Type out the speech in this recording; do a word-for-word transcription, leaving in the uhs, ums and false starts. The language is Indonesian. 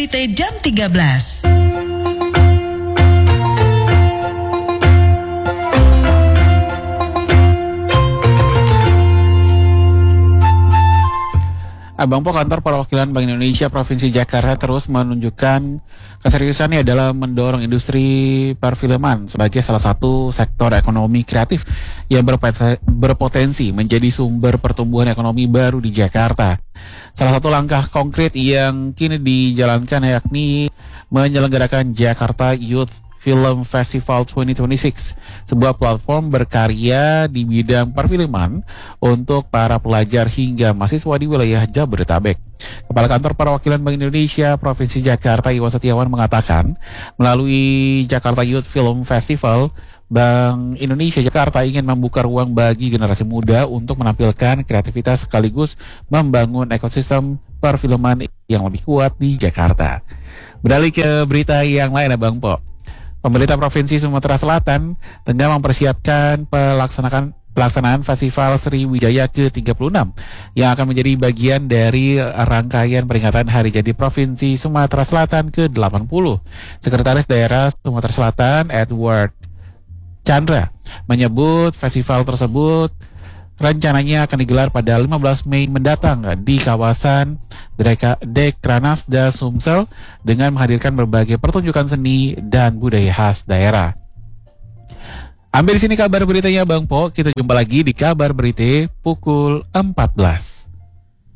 berita jam tiga belas. Abang Po, kantor perwakilan Bank Indonesia Provinsi Jakarta terus menunjukkan keseriusannya dalam mendorong industri perfilman sebagai salah satu sektor ekonomi kreatif yang berpotensi menjadi sumber pertumbuhan ekonomi baru di Jakarta. Salah satu langkah konkret yang kini dijalankan yakni menyelenggarakan Jakarta Youth Film Festival dua ribu dua puluh enam, sebuah platform berkarya di bidang perfilman untuk para pelajar hingga mahasiswa di wilayah Jabodetabek. Kepala Kantor Perwakilan Bank Indonesia Provinsi Jakarta, Iwan Setiawan, mengatakan melalui Jakarta Youth Film Festival, Bank Indonesia Jakarta ingin membuka ruang bagi generasi muda untuk menampilkan kreativitas sekaligus membangun ekosistem perfilman yang lebih kuat di Jakarta. Beralih ke berita yang lain, Abang Po. Pemerintah Provinsi Sumatera Selatan tengah mempersiapkan pelaksanaan pelaksanaan Festival Sriwijaya ke tiga puluh enam yang akan menjadi bagian dari rangkaian peringatan Hari Jadi Provinsi Sumatera Selatan ke delapan puluh. Sekretaris Daerah Sumatera Selatan Edward Chandra menyebut festival tersebut rencananya akan digelar pada lima belas Mei mendatang di kawasan Dekranasda Sumsel dengan menghadirkan berbagai pertunjukan seni dan budaya khas daerah. Ambil di sini kabar beritanya, Bang Po. Kita jumpa lagi di kabar berita pukul empat belas.